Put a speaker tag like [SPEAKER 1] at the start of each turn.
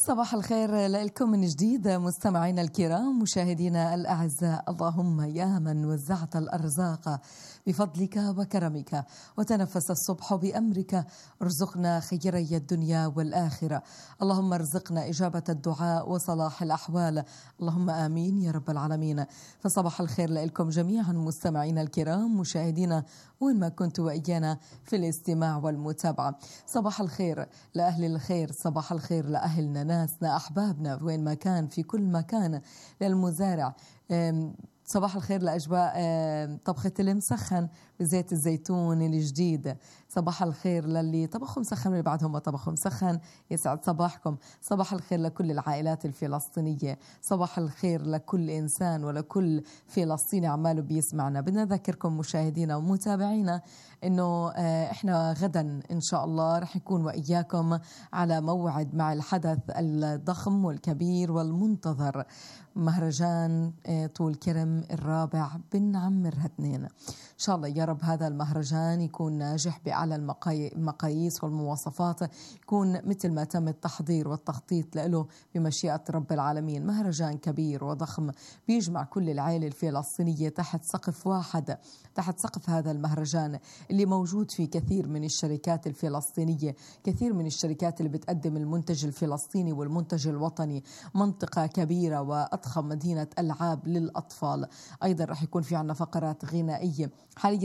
[SPEAKER 1] صباح الخير لكم من جديد مستمعينا الكرام مشاهدينا الأعزاء. اللهم يا من وزعت الأرزاق بفضلك وكرمك وتنفس الصبح بأمرك، ارزقنا خيري الدنيا والآخرة. اللهم ارزقنا إجابة الدعاء وصلاح الأحوال، اللهم آمين يا رب العالمين. فصباح الخير لكم جميعا مستمعينا الكرام مشاهدينا وين ما كنتوا وإيانا في الاستماع والمتابعة. صباح الخير لأهل الخير، صباح الخير لأهلنا، ناسنا، أحبابنا وين ما كان في كل مكان، للمزارع. صباح الخير لأجواء طبخة المسخن بزيت الزيتون الجديد. صباح الخير للي طبخوا مسخن واللي بعدهم ما طبخوا مسخن، يسعد صباحكم. صباح الخير لكل العائلات الفلسطينية، صباح الخير لكل إنسان ولكل فلسطيني عماله بيسمعنا. بدنا نذكركم مشاهدينا ومتابعينا إنه إحنا غدا إن شاء الله رح نكون وإياكم على موعد مع الحدث الضخم والكبير والمنتظر، مهرجان طول كرم الرابع بنعمرها 2. إن شاء الله يا رب هذا المهرجان يكون ناجح بأعلى المقاييس والمواصفات، يكون مثل ما تم التحضير والتخطيط له بمشيئة رب العالمين. مهرجان كبير وضخم بيجمع كل العائلة الفلسطينية تحت سقف واحد، تحت سقف هذا المهرجان اللي موجود فيه كثير من الشركات الفلسطينية، كثير من الشركات اللي بتقدم المنتج الفلسطيني والمنتج الوطني. منطقة كبيرة وأضخم مدينة ألعاب للأطفال. أيضا رح يكون في عنا فقرات غنائية. حاليا